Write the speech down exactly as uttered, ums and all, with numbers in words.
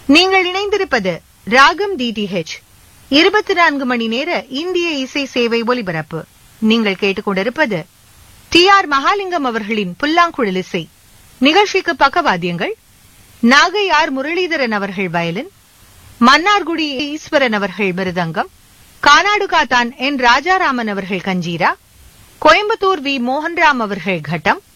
நீங்கள் இணைந்திருப்பது ராகம் டிடிஹெச் இருபத்தி நான்கு மணி நேர இந்திய இசை சேவை ஒலிபரப்பு. நீங்கள் கேட்டுக்கொண்டிருப்பது டி ஆர் மகாலிங்கம் அவர்களின் புல்லாங்குழல் இசை. நிகழ்ச்சிக்கு பக்கவாத்தியங்கள் நாகை ஆர் முரளிதரன் அவர்கள் வயலின், மன்னார்குடி ஈஸ்வரன் அவர்கள் மிருதங்கம், கானாடு காத்தான் என் ராஜாராமன் அவர்கள் கஞ்சீரா, கோயம்புத்தூர் வி மோகன்ராம் அவர்கள் கட்டம்,